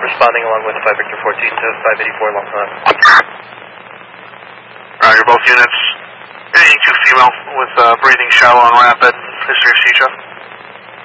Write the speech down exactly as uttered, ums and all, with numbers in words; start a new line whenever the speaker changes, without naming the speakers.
responding along with five Victor fourteen to five eighty-four Long Island.
Roger, both units. Any two female with uh, breathing shallow and rapid. History of C H F.